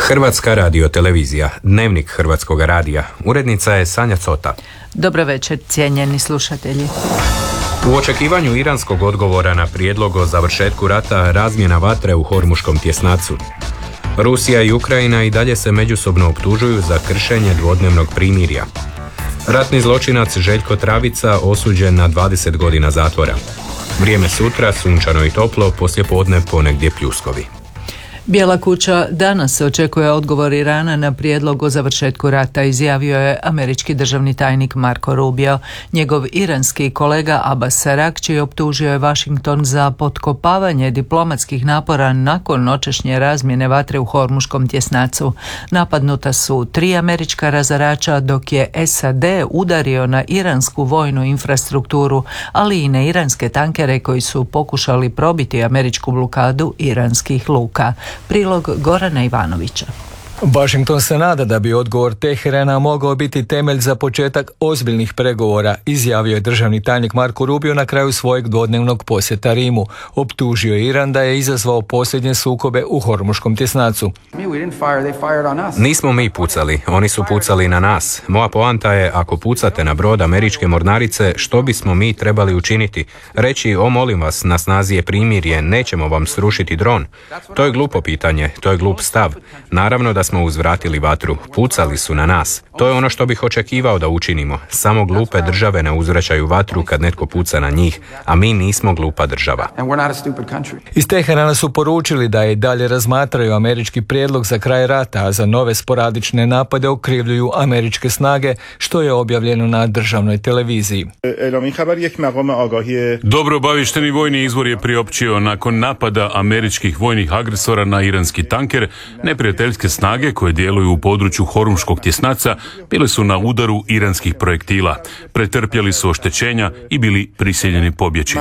Hrvatska radiotelevizija, Dnevnik Hrvatskog radija. Urednica je Sanja Cota. Dobro večer, cijenjeni slušatelji. U očekivanju iranskog odgovora na prijedlog o završetku rata, razmjena vatre u Hormuškom tjesnacu. Rusija i Ukrajina i dalje se međusobno optužuju za kršenje dvodnevnog primirja. Ratni zločinac Željko Travica osuđen na 20 godina zatvora. Vrijeme sutra, sunčano i toplo, poslijepodne ponegdje pljuskovi. Bijela kuća danas očekuje odgovor Irana na prijedlog o završetku rata, izjavio je američki državni tajnik Marco Rubio. Njegov iranski kolega Abbas Araghči optužio je Washington za potkopavanje diplomatskih napora nakon noćašnje razmjene vatre u Hormuškom tjesnacu. Napadnuta su 3 američka razarača, dok je SAD udario na iransku vojnu infrastrukturu, ali i na iranske tankere koji su pokušali probiti američku blokadu iranskih luka. Prilog Gorana Ivanovića. Washington se nada da bi odgovor Teherana mogao biti temelj za početak ozbiljnih pregovora, izjavio je državni tajnik Marco Rubio na kraju svojeg dvodnevnog posjeta Rimu. Optužio je Iran da je izazvao posljednje sukobe u Hormuškom tjesnacu. Nismo mi pucali, oni su pucali na nas. Moja poanta je, ako pucate na brod američke mornarice, što bismo mi trebali učiniti? Reći, molim vas, na snazi je primirje, nećemo vam srušiti dron. To je glupo pitanje, to je glup stav. Naravno da smo uzvratili vatru, pucali su na nas. To je ono što bih očekivao da učinimo. Samo glupe države ne uzvraćaju vatru kad netko puca na njih, a mi nismo glupa država. Iz Teherana su poručili da i dalje razmatraju američki prijedlog za kraj rata, a za nove sporadične napade okrivljuju američke snage, što je objavljeno na državnoj televiziji. Dobro obaviješteni vojni izvor je priopćio nakon napada američkih vojnih agresora na iranski tanker, neprijateljske snage koje djeluju u području Hormuškog tjesnaca bile su na udaru iranskih projektila. Pretrpjeli su oštećenja i bili prisiljeni pobjeći.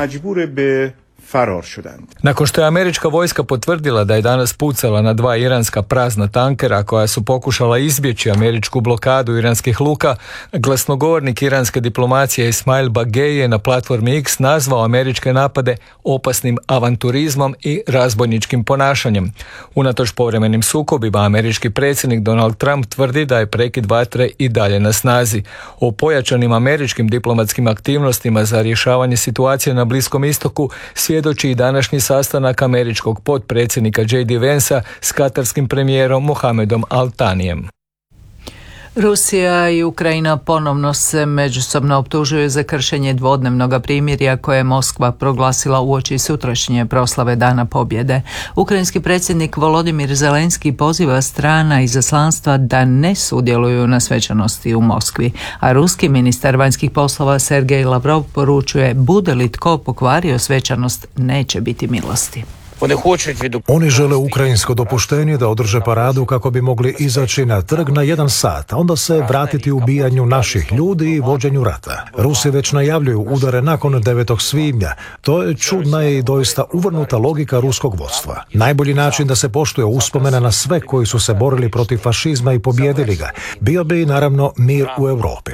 Nakon što je američka vojska potvrdila da je danas pucala na 2 iranska prazna tankera koja su pokušala izbjeći američku blokadu iranskih luka, glasnogovornik iranske diplomacije Ismail Bagej je na platformi X nazvao američke napade opasnim avanturizmom i razbojničkim ponašanjem. Unatoč povremenim sukobima, američki predsjednik Donald Trump tvrdi da je prekid vatre i dalje na snazi. O pojačanim američkim diplomatskim aktivnostima za rješavanje situacije na Bliskom istoku svjedoči i današnji sastanak američkog potpredsjednika J.D. Vansa s katarskim premijerom Mohamedom Al-Thanijem. Rusija i Ukrajina ponovno se međusobno optužuju za kršenje dvodnevnog primirja koje je Moskva proglasila uoči sutrašnje proslave Dana pobjede. Ukrajinski predsjednik Volodimir Zelenski poziva strana izaslanstva da ne sudjeluju na svečanosti u Moskvi, a ruski ministar vanjskih poslova Sergej Lavrov poručuje: bude li tko pokvario svečanost, neće biti milosti. Oni žele ukrajinsko dopuštenje da održe paradu kako bi mogli izaći na trg na 1 sat, a onda se vratiti ubijanju naših ljudi i vođenju rata. Rusi već najavljuju udare nakon 9. svibnja. To je čudna i doista uvrnuta logika ruskog vodstva. Najbolji način da se poštuje uspomena na sve koji su se borili protiv fašizma i pobijedili ga bio bi naravno mir u Europi.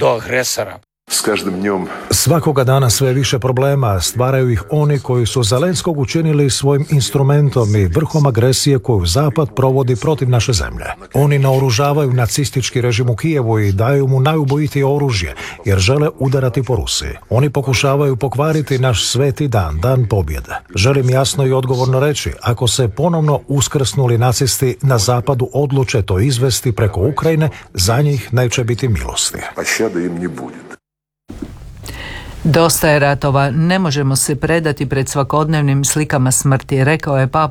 Svakoga dana sve više problema stvaraju ih oni koji su Zelenskog učinili svojim instrumentom i vrhom agresije koju Zapad provodi protiv naše zemlje. Oni naoružavaju nacistički režim u Kijevu i daju mu najubojitije oružje jer žele udarati po Rusiji. Oni pokušavaju pokvariti naš sveti dan, dan pobjede. Želim jasno i odgovorno reći, ako se ponovno uskrsnuli nacisti na Zapadu odluče to izvesti preko Ukrajine, za njih neće biti milosti. Dosta je ratova, ne možemo se predati pred svakodnevnim slikama smrti, rekao je Papa